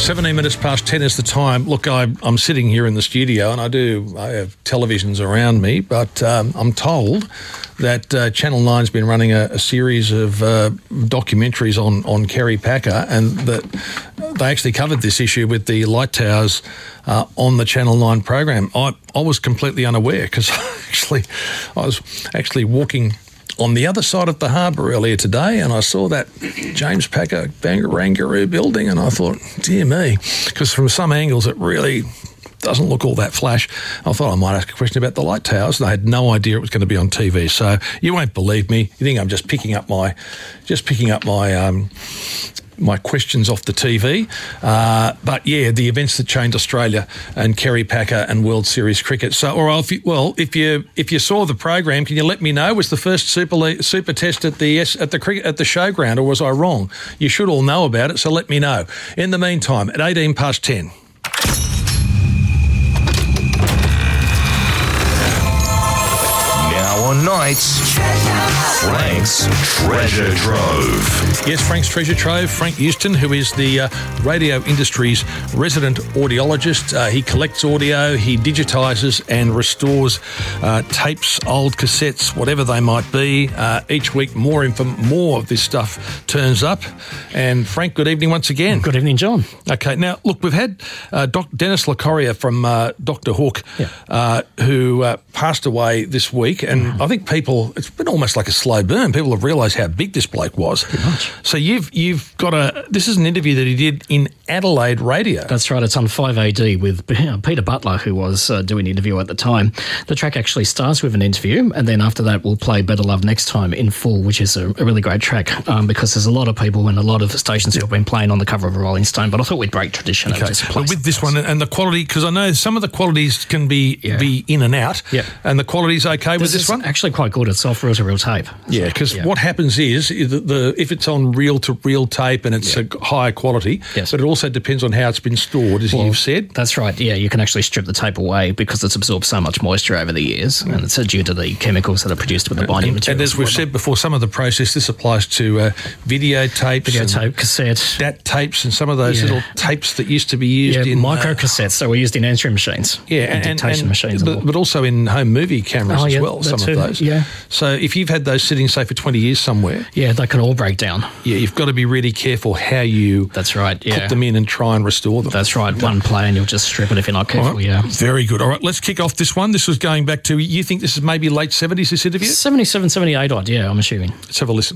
17 minutes past 10 is the time. Look, I'm sitting here in the studio and I have televisions around me, but I'm told that Channel 9's been running a series of documentaries on Kerry Packer, and that they actually covered this issue with the light towers on the Channel 9 program. I was completely unaware because I was actually walking on the other side of the harbour earlier today, and I saw that James Packer Barangaroo building, and I thought, dear me, because from some angles it really doesn't look all that flash. I thought I might ask a question about the light towers, and I had no idea it was going to be on TV. So you won't believe me. You think I'm just picking up my my questions off the TV. But yeah, the events that changed Australia and Kerry Packer and World Series cricket. So, if you saw the program, can you let me know? Was the first Super Test at the showground, or was I wrong? You should all know about it, so let me know. In the meantime, at 18 past 10. Now on Nights, Frank's Treasure Trove. Yes, Frank's Treasure Trove. Frank Houston, who is the radio industry's resident audiologist. He collects audio, he digitises and restores tapes, old cassettes, whatever they might be. Each week more of this stuff turns up. And Frank, good evening once again. Good evening, John. Okay, now look, we've had Dennis LeCorrier from Dr. Hook, who passed away this week, and I think it's been almost like a slow burn. People have realised how big this bloke was. Pretty much. So you've got this is an interview that he did in Adelaide Radio. That's right. It's on 5AD with Peter Butler, who was doing the interview at the time. The track actually starts with an interview, and then after that we'll play Better Love Next Time in full, which is a really great track because there's a lot of people and a lot of stations who have been playing on the cover of a Rolling Stone, but I thought we'd break tradition. Okay. But with this one and the quality, because I know some of the qualities can be in and out, and the quality's okay with this one? Actually quite good. It's off reel-to-reel tape. Yeah, because what happens is if it's on reel-to-reel tape and it's a higher quality, but it also depends on how it's been stored, as you've said. That's right, yeah. You can actually strip the tape away because it's absorbed so much moisture over the years, and it's due to the chemicals that are produced with the binding materials. And as we've said before, some of the process, this applies to videotapes. Videotape, cassette. DAT tapes and some of those little tapes that used to be used in... micro cassettes that were used in answering machines. Yeah, and dictation machines. But also in home movie cameras as well, some of those. Yeah. So if you've had those sitting, say, for 20 years somewhere... Yeah, they can all break down. Yeah, you've got to be really careful how you put them in and try and restore them. That's right. One play and you'll just strip it if you're not careful, Very good. All right, let's kick off this one. This was going back to, you think this is maybe late 70s, this interview? 77, 78 odd, yeah, I'm assuming. Let's have a listen.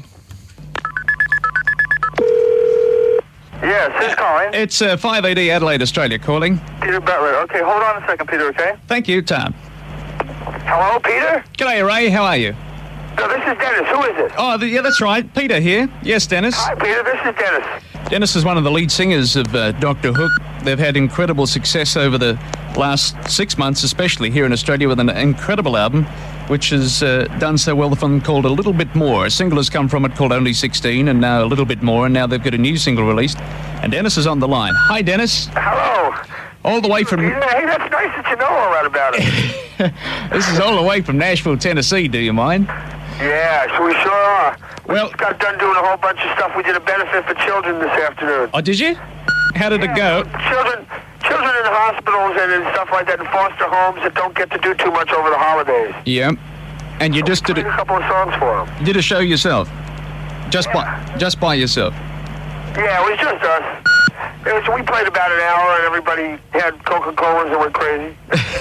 Yes, who's calling? It's 5AD Adelaide, Australia calling. Peter Butler. Okay, hold on a second, Peter, okay? Thank you, Tom. Hello, Peter? G'day, Ray. How are you? No, this is Dennis. Who is it? Oh, yeah, that's right. Peter here. Yes, Dennis. Hi, Peter. This is Dennis. Dennis is one of the lead singers of Dr. Hook. They've had incredible success over the last 6 months, especially here in Australia, with an incredible album, which has done so well for them, called A Little Bit More. A single has come from it called Only 16, and now A Little Bit More, and now they've got a new single released. And Dennis is on the line. Hi, Dennis. Hello. All the way from... Peter, hey, that's nice that you know all right about it. This is all the way from Nashville, Tennessee. Do you mind? Yeah, so we sure are. We Well- just got done doing a whole bunch of stuff. We did a benefit for children this afternoon. Oh, did you? How did it go? Children in hospitals and in stuff like that, in foster homes that don't get to do too much over the holidays. Yeah. And you just did Played a couple of songs for them. did a show yourself? Just by yourself? Yeah, it was just us. We played about an hour and everybody had Coca-Colas and went crazy.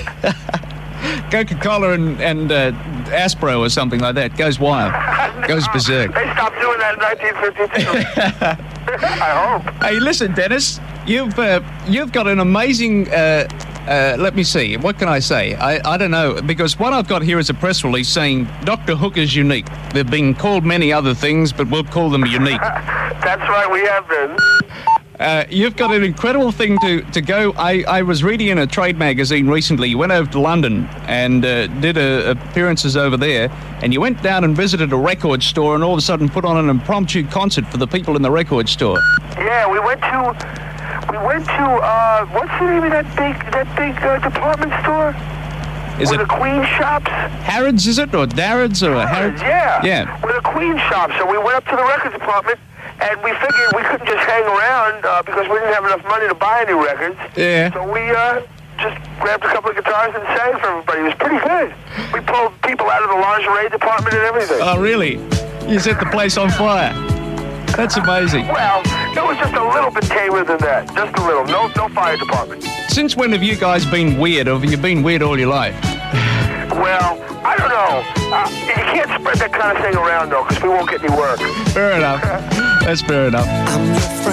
Coca-Cola and Aspro or something like that goes wild, goes berserk. They stopped doing that in 1952. I hope. Hey, listen, Dennis, you've got an amazing. Let me see. What can I say? I don't know, because what I've got here is a press release saying Dr. Hook is unique. They've been called many other things, but we'll call them unique. That's right, we have been. You've got an incredible thing to go. I was reading in a trade magazine recently. You went over to London and did appearances over there, and you went down and visited a record store and all of a sudden put on an impromptu concert for the people in the record store. Yeah, we went to what's the name of that big department store? Is Where it the Queen shops? Harrods, is it, or Darrods, or Harrods? Yeah. Yeah. Where the Queen shops. So we went up to the record department, And we figured we couldn't just hang around because we didn't have enough money to buy any records. Yeah. So we just grabbed a couple of guitars and sang for everybody. It was pretty good. We pulled people out of the lingerie department and everything. Oh, really? You set the place on fire. That's amazing. Well, it was just a little bit tamer than that. Just a little. No fire department. Since when have you guys been weird, or have you been weird all your life? Well, I don't know. You can't spread that kind of thing around, though, because we won't get any work. Fair enough. That's fair enough.